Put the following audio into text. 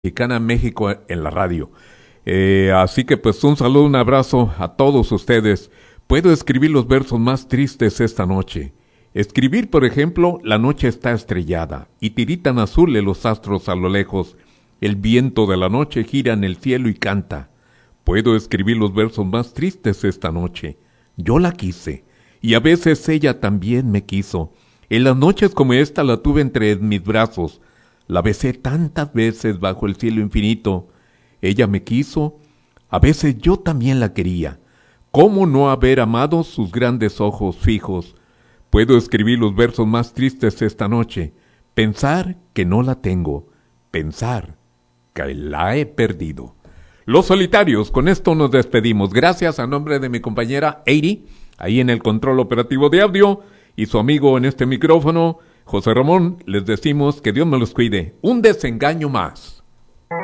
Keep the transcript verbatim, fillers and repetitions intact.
Mexicana México en la radio. Eh, así que pues un saludo, un abrazo a todos ustedes. Puedo escribir los versos más tristes esta noche. Escribir, por ejemplo, la noche está estrellada y tiritan azules los astros a lo lejos. El viento de la noche gira en el cielo y canta. Puedo escribir los versos más tristes esta noche. Yo la quise y a veces ella también me quiso. En las noches como esta la tuve entre mis brazos. La besé tantas veces bajo el cielo infinito. Ella me quiso, a veces yo también la quería. ¿Cómo no haber amado sus grandes ojos fijos? Puedo escribir los versos más tristes esta noche. Pensar que no la tengo. Pensar que la he perdido. Los Solitarios, con esto nos despedimos. Gracias a nombre de mi compañera Eiri, ahí en el control operativo de audio, y su amigo en este micrófono, José Ramón, les decimos que Dios me los cuide. Un desengaño más.